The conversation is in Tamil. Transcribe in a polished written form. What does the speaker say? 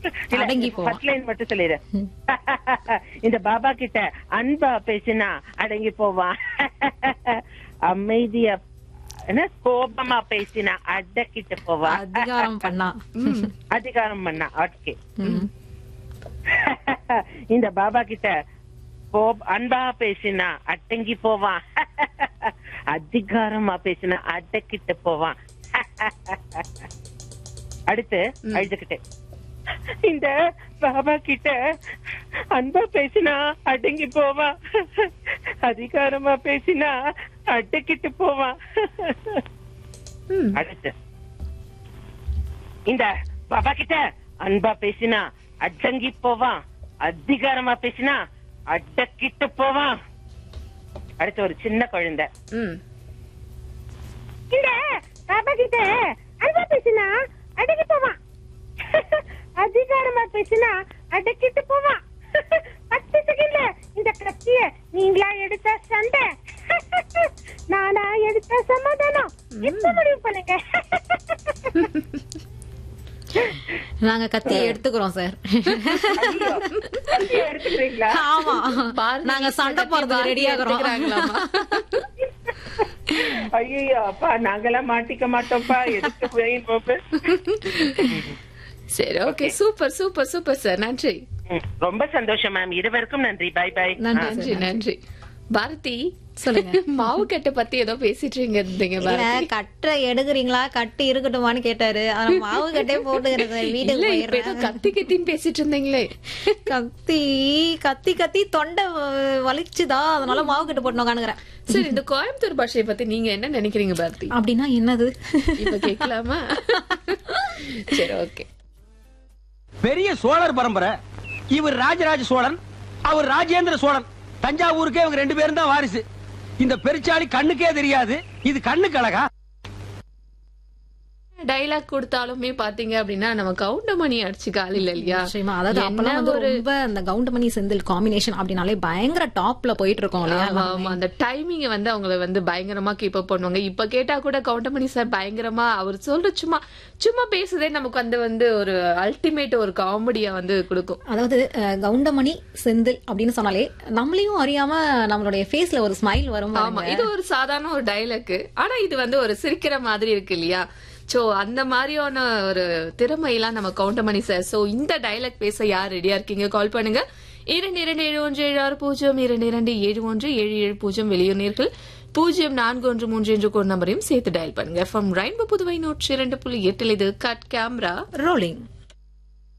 அடங்கி போவான். ஃபர்ஸ்ட் லைன் மட்டும் சொல்லிடு. இந்த பாபா கிட்ட அன்பா பேசினா அடங்கி போவான். அமைதியா கோபமா பேசினா அடக்கிட்டு போவான். அதிகாரம் பண்ணா. அதிகாரம் பண்ணா. ஓகே. இந்த பாபா கிட்ட அன்பா பேசினா அடங்கி போவான். அதிகாரமா பேசினா அடக்கிட்டு போவான். அடுத்து அழுதுகிட்டு இந்த பாபா கிட்ட அன்பா பேசினா அடங்கி போவான். அதிகாரமா பேசினா அடக்கிட்டு போவான். அடுத்து இந்த பாபா கிட்ட அன்பா பேசினா அடங்கி போவான். அதிகாரமா பேசினா அடக்கிட்டு போவான். அடுத்து ஒரு சின்ன குழந்தை. இந்த பாபா கிட்ட அன்பா பேசினா அடங்கி போவான். அதிகாரமா பேசினா அடக்கிட்டு போவான். 10 செகண்ட்ல இந்த கத்திய நீங்களா எடுத்த சண்டை, நானா எடுத்த சமாதானம், இப்ப முடிவு பண்ணுங்க. நாங்க கத்தியை எடுத்துக்கிறோம் சார். எடுத்துக்கிறீங்களா? ஆமா, நாங்க சண்டை போறதுக்கு ரெடி ஆகுறோம். ஐயோ அப்பா, நாங்கெல்லாம் மாட்டிக்க மாட்டோம்ப்பா. எதுக்கு? சரி, okay, super super super sir. நன்றி, ரொம்ப சந்தோஷம் மேம். இருவருக்கும் நன்றி. By by. நன்றி நன்றி. பாரதி சொல்லுங்க. மாவு கட்டை பத்தி ஏதோ பேசிட்டு இருந்தீங்க. கட்டை எடுக்கிறீங்களா, கட்டு இருக்கட்டுமான்னு கேட்டாரு. மாவு கட்டே போட்டுக்கிறது. வீட்டுக்கு கத்தி கத்தின்னு பேசிட்டு இருந்தீங்களே. கத்தி கத்தி கத்தி தொண்டை வலிச்சுதா, அதனால மாவு கட்டு போட்டு உட்காந்துக்கிறேன். சரி, இந்த கோயம்புத்தூர் பாஷையை பத்தி நீங்க என்ன நினைக்கிறீங்க பாரதி? அப்படின்னா என்னது இப்ப கேட்கலாமா? சரி, ஓகே. பெரிய சோழர் பரம்பரை. இவர் ராஜராஜ சோழன், அவர் ராஜேந்திர சோழன். தஞ்சாவூருக்கே இவங்க 2 பேரும் தான் வாரிசு. இந்த பெருச்சாளி கண்ணுக்கே தெரியாது. இது கண்ணுக்கு அழகா? டைலாக் கொடுத்தாலுமே பாத்தீங்க அப்படின்னா நம்ம கவுண்டமணி அடிச்சுக்க ஆள் இல்ல இல்லையா? அதாவது அப்பெல்லாம் வந்து ரொம்ப அந்த கவுண்டமணி செந்தில் காம்பினேஷன் அப்படின்னாலே பயங்கர டாப்ல போயிட்டு இருக்கோம் இல்லையா? அந்த டைமிங் வந்து அவங்களை வந்து பயங்கரமா கீப் அப் பண்ணுவாங்க. இப்ப கேட்டா கூட கவுண்டமணி சார் பயங்கரமா அவர் சொல்ற சும்மா சும்மா பேசுதே நமக்கு வந்து ஒரு அல்டிமேட் ஒரு காமெடியா வந்து கொடுக்கும். அதாவது கவுண்டமணி செந்தில் அப்படின்னு சொன்னாலே நம்மளையும் அறியாம நம்மளுடைய ஃபேஸ்ல ஒரு ஸ்மைல் வரும். ஆமா, இது ஒரு சாதாரண ஒரு டைலாக். ஆனா இது வந்து ஒரு சிரிக்கிற மாதிரி இருக்கு இல்லையா? சோ அந்த மாதிரியான ஒரு திறமையெல்லாம் நம்ம கவுண்டமணி சார். சோ இந்த டைலாக் பேச யார் ரெடியா இருக்கீங்க? கால் பண்ணுங்க. 227176 22271770 வெளியூர் 0413 என்ற கோட் நம்பரையும் சேர்த்து டயல் பண்ணுங்க. FM ரெயின்போ புதுவை 102.8 இது கட் கேமரா ரோலிங்.